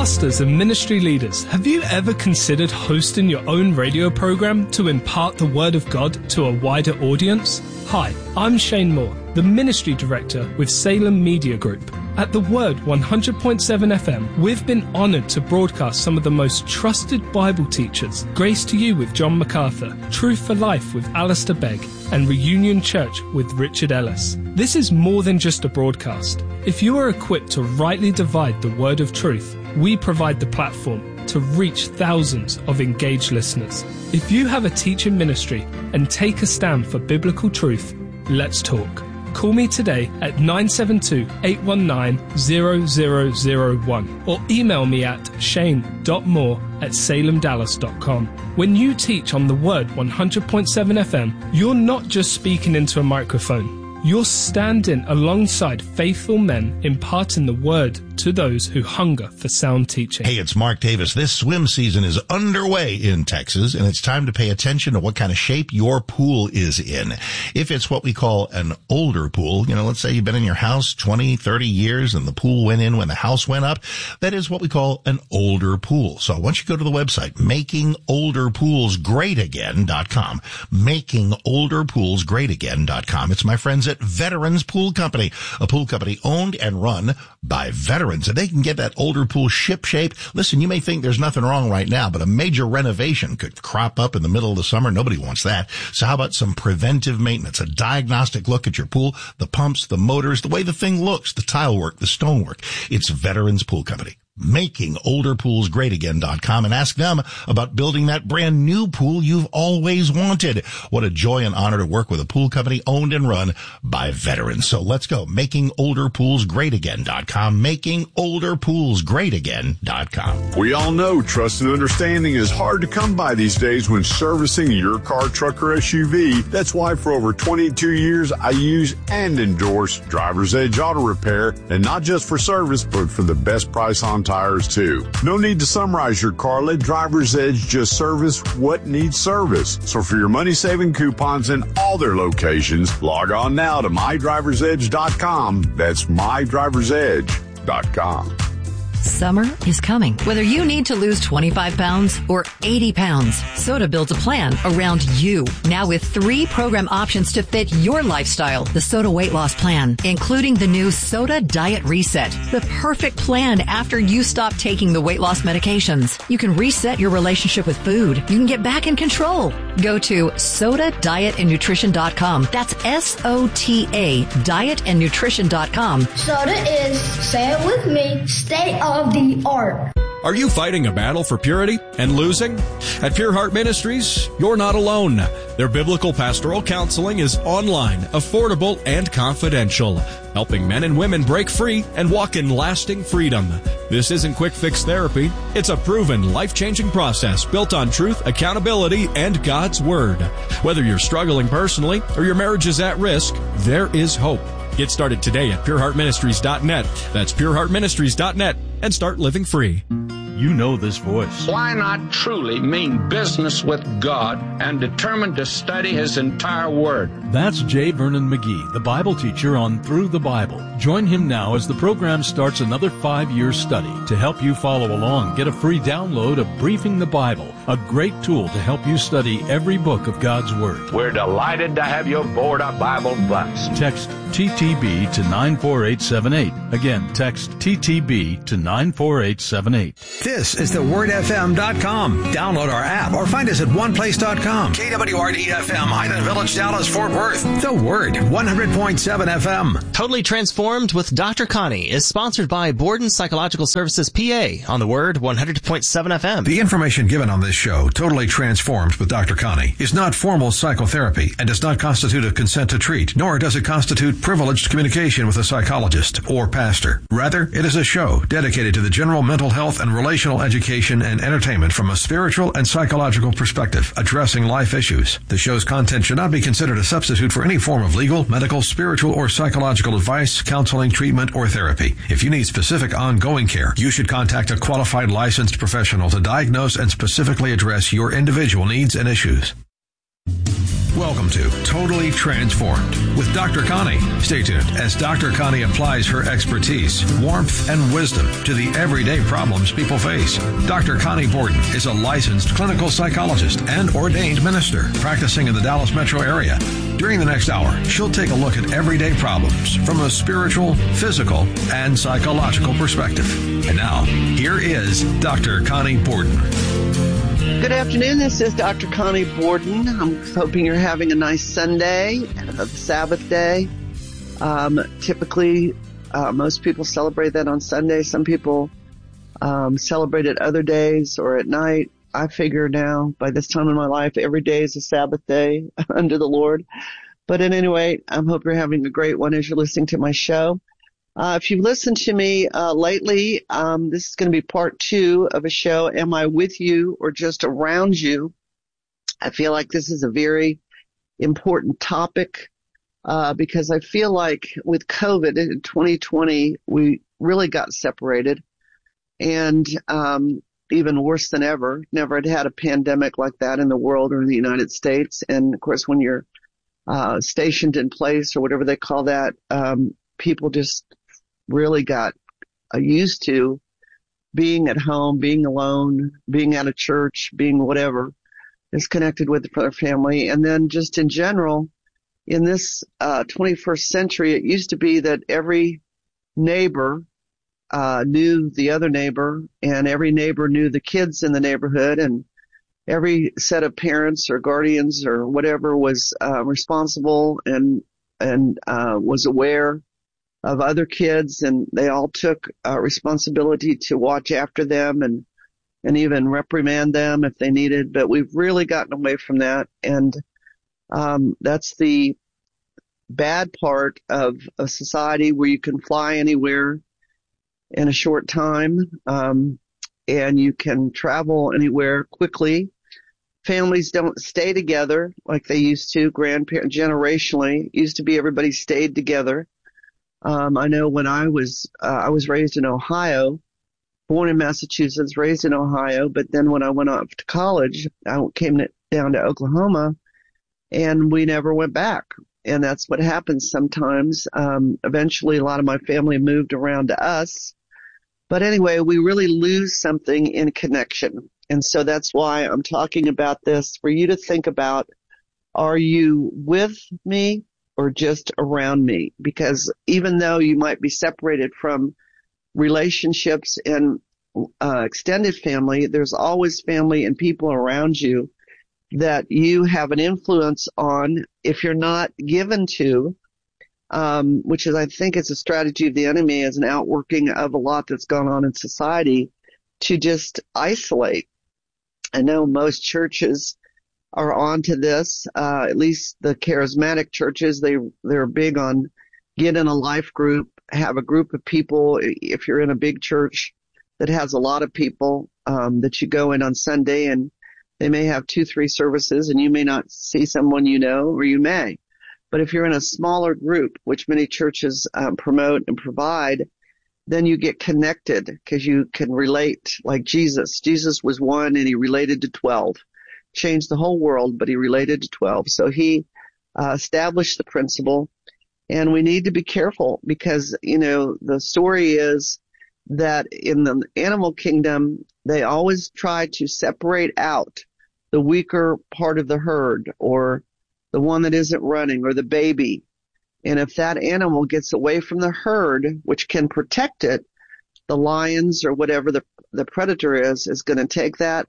Pastors and ministry leaders, have you ever considered hosting your own radio program to impart the Word of God to a wider audience? Hi, I'm Shane Moore, the Ministry Director with Salem Media Group. At The Word 100.7 FM, we've been honoured to broadcast some of the most trusted Bible teachers. Grace to You with John MacArthur, Truth for Life with Alistair Begg, and Reunion Church with Richard Ellis. This is more than just a broadcast. If you are equipped to rightly divide the word of truth, we provide the platform to reach thousands of engaged listeners. If you have a teaching ministry and take a stand for biblical truth, let's talk. Call me today at 972-819-0001 or email me at shane.moore@salemdallas.com. When you teach on the Word 100.7 FM, you're not just speaking into a microphone. You're standing alongside faithful men imparting the Word to those who hunger for sound teaching. Hey, it's Mark Davis. This swim season is underway in Texas, and it's time to pay attention to what kind of shape your pool is in. If it's what we call an older pool, let's say you've been in your house 20, 30 years and the pool went in when the house went up, that is what we call an older pool. So once you go to the website, makingolderpoolsgreatagain.com, makingolderpoolsgreatagain.com, it's my friends at Veterans Pool Company, a pool company owned and run by veterans. And they can get that older pool ship-shape. Listen, you may think there's nothing wrong right now, but a major renovation could crop up in the middle of the summer. Nobody wants that. So how about some preventive maintenance, a diagnostic look at your pool, the pumps, the motors, the way the thing looks, the tile work, the stonework. It's Veterans Pool Company. makingolderpoolsgreatagain.com, and ask them about building that brand new pool you've always wanted. What a joy and honor to work with a pool company owned and run by veterans. So let's go. makingolderpoolsgreatagain.com, makingolderpoolsgreatagain.com. We all know trust and understanding is hard to come by these days when servicing your car, truck, or SUV. That's why for over 22 years I use and endorse Driver's Edge Auto Repair, and not just for service, but for the best price on tires too. No need to summarize your car. Let Driver's Edge just service what needs service. So for your money-saving coupons in all their locations, log on now to mydriversedge.com. That's mydriversedge.com. Summer is coming. Whether you need to lose 25 pounds or 80 pounds, Soda builds a plan around you. Now with 3 program options to fit your lifestyle. The Soda Weight Loss Plan, including the new Soda Diet Reset. The perfect plan after you stop taking the weight loss medications. You can reset your relationship with food. You can get back in control. Go to SodaDietAndNutrition.com. That's SOTA, dietandnutrition.com. Soda is, say it with me, state of the art. Are you fighting a battle for purity and losing? At Pure Heart Ministries, you're not alone. Their biblical pastoral counseling is online, affordable, and confidential, helping men and women break free and walk in lasting freedom. This isn't quick fix therapy. It's a proven, life-changing process built on truth, accountability, and God's Word. Whether you're struggling personally or your marriage is at risk, there is hope. Get started today at pureheartministries.net. That's pureheartministries.net, and start living free. You know this voice. Why not truly mean business with God and determined to study His entire Word? That's J. Vernon McGee, the Bible teacher on Through the Bible. Join him now as the program starts another 5-year study. To help you follow along, get a free download of Briefing the Bible, a great tool to help you study every book of God's Word. We're delighted to have you aboard our Bible bus. Text TTB to 94878. Again, text TTB to 94878. This is thewordfm.com. Download our app or find us at oneplace.com. KWRD-FM, Ida Village, Dallas, Fort Worth. The Word, 100.7 FM. Totally Transformed with Dr. Connie is sponsored by Borden Psychological Services, PA, on The Word, 100.7 FM. The information given on this show, Totally Transformed with Dr. Connie, is not formal psychotherapy and does not constitute a consent to treat, nor does it constitute privileged communication with a psychologist or pastor. Rather, it is a show dedicated to the general mental health and relational education and entertainment from a spiritual and psychological perspective, addressing life issues. The show's content should not be considered a substitute for any form of legal, medical, spiritual, or psychological advice, counseling, treatment, or therapy. If you need specific ongoing care, you should contact a qualified licensed professional to diagnose and specifically address your individual needs and issues. Welcome to Totally Transformed with Dr. Connie. Stay tuned as Dr. Connie applies her expertise, warmth, and wisdom to the everyday problems people face. Dr. Connie Borden is a licensed clinical psychologist and ordained minister practicing in the Dallas metro area. During the next hour, she'll take a look at everyday problems from a spiritual, physical, and psychological perspective. And now, here is Dr. Connie Borden. Good afternoon. This is Dr. Connie Borden. I'm hoping you're having a nice Sunday, the Sabbath day. Typically, most people celebrate that on Sunday. Some people celebrate it other days or at night. I figure now, by this time in my life, every day is a Sabbath day under the Lord. But at any rate, I hope you're having a great one as you're listening to my show. If you've listened to me lately, this is going to be part 2 of a show, Am I With You or Just Around You? I feel like this is a very important topic because I feel like with COVID in 2020, we really got separated. And even worse than ever, never had a pandemic like that in the world or in the United States. And, of course, when you're stationed in place or whatever they call that, people just really got used to being at home, being alone, being at a church, being whatever, disconnected with their family. And then just in general, in this 21st century, it used to be that every neighbor knew the other neighbor, and every neighbor knew the kids in the neighborhood, and every set of parents or guardians or whatever was responsible and was aware of other kids, and they all took responsibility to watch after them and even reprimand them if they needed. But we've really gotten away from that, and that's the bad part of a society where you can fly anywhere in a short time, and you can travel anywhere quickly. Families don't stay together like they used to. Grandparents, generationally, used to be everybody stayed together. I know when I was raised in Ohio, born in Massachusetts, raised in Ohio, but then when I went off to college, I came down to Oklahoma, and we never went back. And that's what happens sometimes. Eventually, a lot of my family moved around to us. But anyway, we really lose something in connection. And so that's why I'm talking about this, for you to think about, are you with me or just around me? Because even though you might be separated from relationships and extended family, there's always family and people around you that you have an influence on if you're not given to, which is, I think, it's a strategy of the enemy as an outworking of a lot that's gone on in society to just isolate. I know most churches are onto this, at least the charismatic churches. They're big on get in a life group, have a group of people. If you're in a big church that has a lot of people, that you go in on Sunday, and they may have 2-3 services, and you may not see someone you know, or you may. But if you're in a smaller group, which many churches promote and provide, then you get connected because you can relate like Jesus. Jesus was one, and he related to 12. Changed the whole world, but he related to 12. So he established the principle, and we need to be careful because, the story is that in the animal kingdom, they always try to separate out the weaker part of the herd, or the one that isn't running, or the baby. And if that animal gets away from the herd, which can protect it, the lions or whatever the predator is going to take that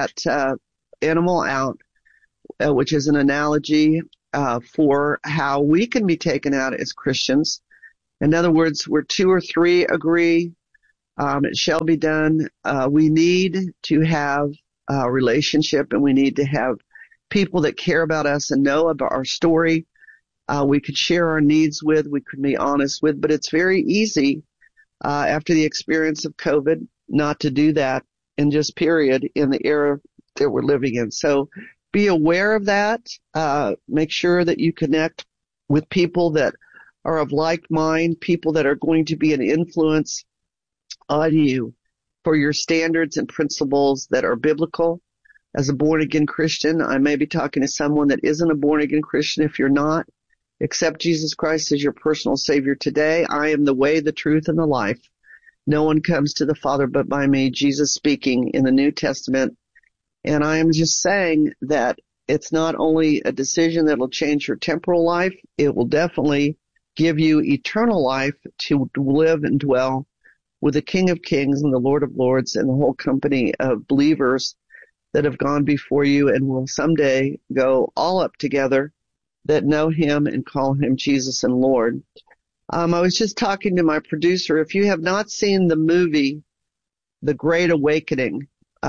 animal out, which is an analogy for how we can be taken out as Christians. In other words, where 2 or 3 agree, it shall be done. We need to have a relationship, and we need to have people that care about us and know about our story. We could share our needs with, we could be honest with, but it's very easy after the experience of COVID not to do that in just period in the era that we're living in. So be aware of that. Make sure that you connect with people that are of like mind, people that are going to be an influence on you for your standards and principles that are biblical. as a born-again Christian. I may be talking to someone that isn't a born-again Christian. If you're not, accept Jesus Christ as your personal Savior today. I am the way, the truth, and the life. No one comes to the Father but by me, Jesus speaking in the New Testament. And I am just saying that it's not only a decision that will change your temporal life, it will definitely give you eternal life to live and dwell with the King of Kings and the Lord of Lords and the whole company of believers that have gone before you and will someday go all up together that know him and call him Jesus and Lord. I was just talking to my producer. If you have not seen the movie, The Great Awakening,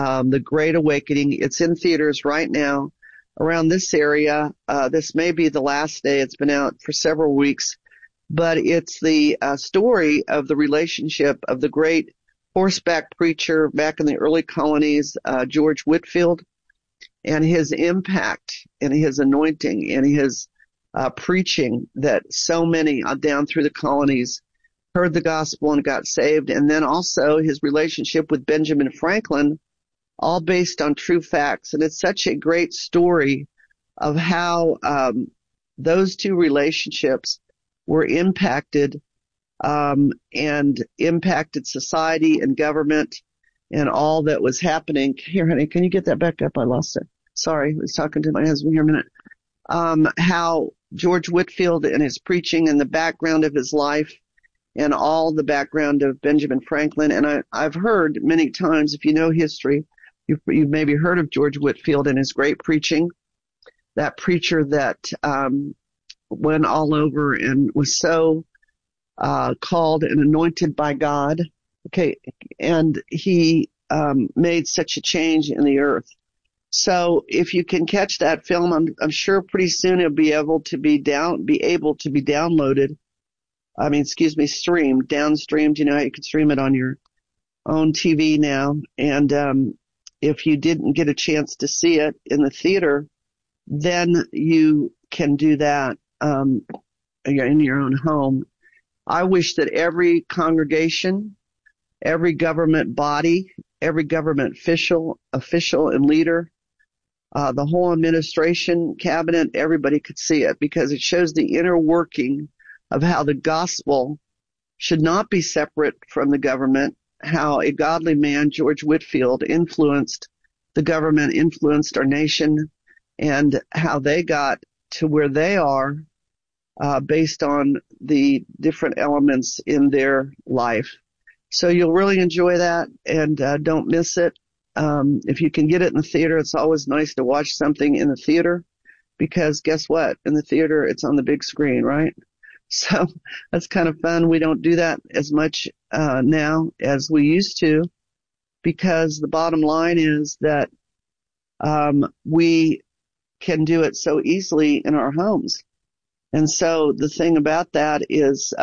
it's in theaters right now around this area. This may be the last day. It's been out for several weeks, but it's the story of the relationship of the great horseback preacher back in the early colonies, George Whitefield, and his impact and his anointing and his preaching that so many down through the colonies heard the gospel and got saved. And then also his relationship with Benjamin Franklin, all based on true facts. And it's such a great story of how those two relationships were impacted and impacted society and government and all that was happening. Here, honey, can you get that back up? I lost it. Sorry, I was talking to my husband here a minute. How George Whitefield and his preaching and the background of his life and all the background of Benjamin Franklin. And I've heard many times, if you know history, you've maybe heard of George Whitefield and his great preaching, that preacher that went all over and was so called and anointed by God. Okay, and he made such a change in the earth. So if you can catch that film, I'm sure pretty soon it'll be able to be downloaded. Streamed, downstreamed. You know how you can stream it on your own TV now. And if you didn't get a chance to see it in the theater, then you can do that in your own home. I wish that every congregation, every government body, every government official and leader, the whole administration, cabinet, everybody could see it, because it shows the inner working of how the gospel should not be separate from the government, how a godly man, George Whitefield, influenced the government, influenced our nation, and how they got to where they are based on the different elements in their life. So you'll really enjoy that, and don't miss it. If you can get it in the theater, it's always nice to watch something in the theater, because guess what? In the theater, it's on the big screen, right? So that's kind of fun. We don't do that as much now as we used to, because the bottom line is that we can do it so easily in our homes. And so the thing about that is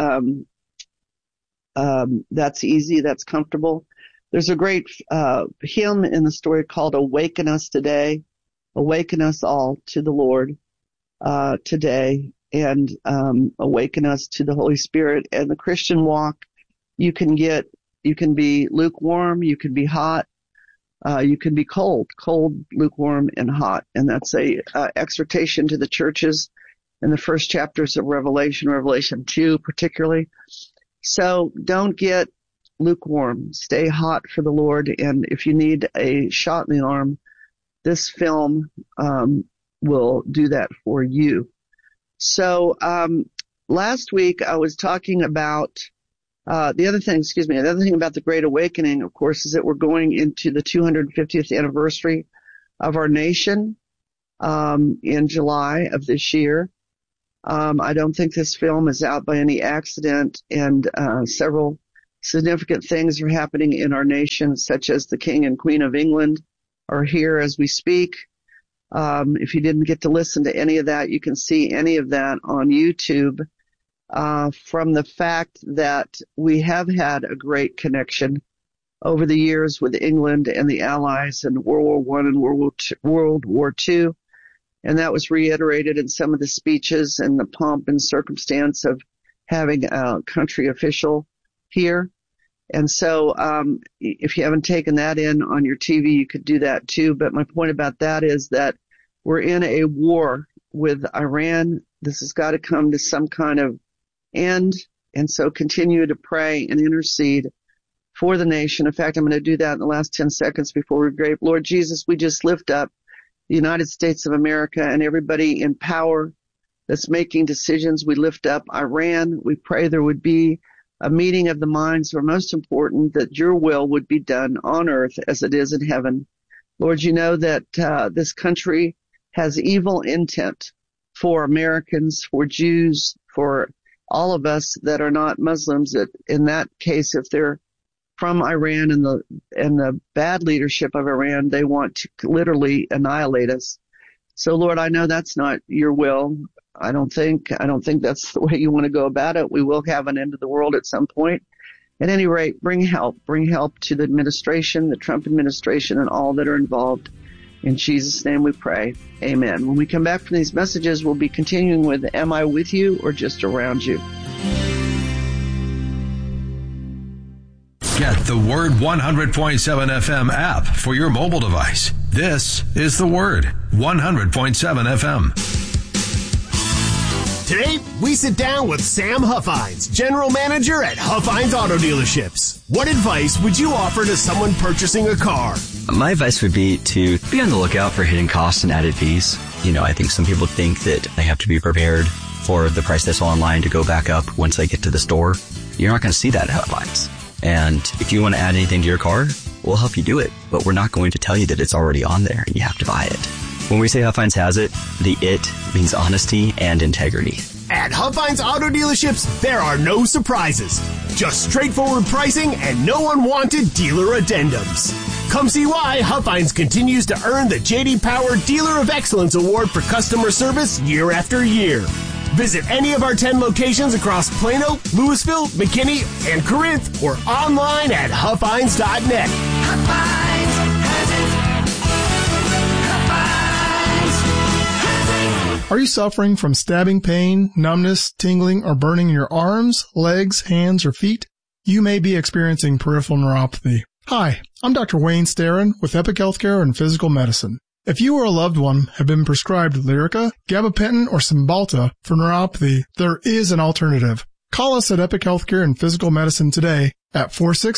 that's easy, that's comfortable. There's a great hymn in the story called Awaken Us Today. Awaken us all to the Lord today, and awaken us to the Holy Spirit. And the Christian walk, you can be lukewarm, you can be hot, you can be cold, lukewarm, and hot. And that's a exhortation to the churches in the first chapters of Revelation 2 particularly. So don't get lukewarm. Stay hot for the Lord. And if you need a shot in the arm, this film will do that for you. So last week I was talking about the other thing about the Great Awakening, of course, is that we're going into the 250th anniversary of our nation in July of this year. I don't think this film is out by any accident, and several significant things are happening in our nation, such as the King and Queen of England are here as we speak. If you didn't get to listen to any of that, you can see any of that on YouTube. From the fact that we have had a great connection over the years with England and the Allies in World War I and World War II. And that was reiterated in some of the speeches and the pomp and circumstance of having a country official here. And so if you haven't taken that in on your TV, you could do that too. But my point about that is that we're in a war with Iran. This has got to come to some kind of end. And so continue to pray and intercede for the nation. In fact, I'm going to do that in the last 10 seconds before we pray. Lord Jesus, we just lift up the United States of America and everybody in power that's making decisions. We lift up Iran. We pray there would be a meeting of the minds, or most important, that your will would be done on earth as it is in heaven. Lord, you know that this country has evil intent for Americans, for Jews, for all of us that are not Muslims. That in that case, if they're from Iran and the bad leadership of Iran, they want to literally annihilate us. So, Lord, I know that's not your will. I don't think that's the way you want to go about it. We will have an end of the world at some point. At any rate, bring help to the administration, the Trump administration, and all that are involved. In Jesus' name we pray. Amen. When we come back from these messages, we'll be continuing with Am I With You or Just Around You? Get the Word 100.7 FM app for your mobile device. This is the Word 100.7 FM. Today, we sit down with Sam Huffines, General Manager at Huffines Auto Dealerships. What advice would you offer to someone purchasing a car? My advice would be to be on the lookout for hidden costs and added fees. I think some people think that they have to be prepared for the price they saw online to go back up once they get to the store. You're not going to see that at Huffines. And if you want to add anything to your car, we'll help you do it. But we're not going to tell you that it's already on there and you have to buy it. When we say Huffines has it, the it means honesty and integrity. At Huffines Auto Dealerships, there are no surprises. Just straightforward pricing and no unwanted dealer addendums. Come see why Huffines continues to earn the J.D. Power Dealer of Excellence Award for customer service year after year. Visit any of our 10 locations across Plano, Louisville, McKinney, and Corinth, or online at Huffines.net. Huffines has it. Huffines has it. Are you suffering from stabbing pain, numbness, tingling, or burning in your arms, legs, hands, or feet? You may be experiencing peripheral neuropathy. Hi, I'm Dr. Wayne Starrin with Epic Healthcare and Physical Medicine. If you or a loved one have been prescribed Lyrica, gabapentin, or Cymbalta for neuropathy, there is an alternative. Call us at Epic Healthcare and Physical Medicine today at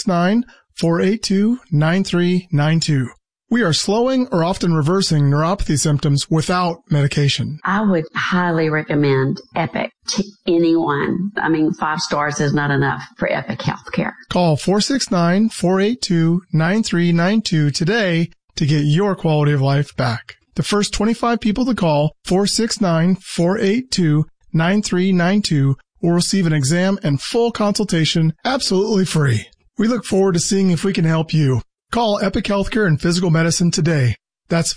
469-482-9392. We are slowing or often reversing neuropathy symptoms without medication. I would highly recommend Epic to anyone. 5 stars is not enough for Epic Healthcare. Call 469-482-9392 today to get your quality of life back. The first 25 people to call 469-482-9392 will receive an exam and full consultation absolutely free. We look forward to seeing if we can help you. Call Epic Healthcare and Physical Medicine today. That's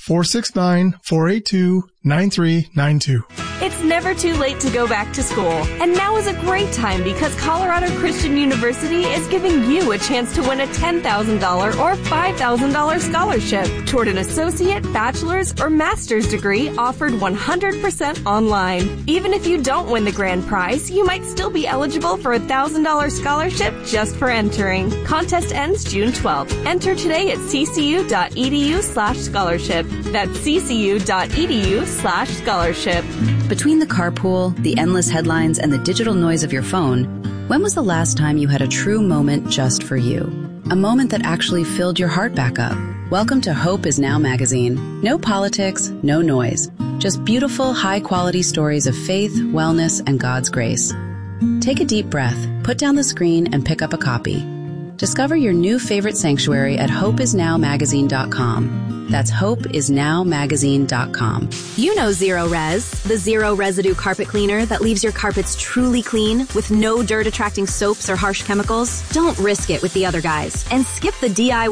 469-482-9392. It's never too late to go back to school. And now is a great time because Colorado Christian University is giving you a chance to win a $10,000 or $5,000 scholarship toward an associate, bachelor's, or master's degree offered 100% online. Even if you don't win the grand prize, you might still be eligible for a $1,000 scholarship just for entering. Contest ends June 12th. Enter today at ccu.edu/scholarship. That's ccu.edu/scholarship. Between the carpool, the endless headlines, and the digital noise of your phone, when was the last time you had a true moment just for you? A moment that actually filled your heart back up. Welcome to Hope Is Now magazine. No politics, no noise. Just beautiful, high-quality stories of faith, wellness, and God's grace. Take a deep breath, put down the screen, and pick up a copy. Discover your new favorite sanctuary at hopeisnowmagazine.com. That's hopeisnowmagazine.com. You know Zero Res, the zero residue carpet cleaner that leaves your carpets truly clean with no dirt-attracting soaps or harsh chemicals. Don't risk it with the other guys and skip the DIY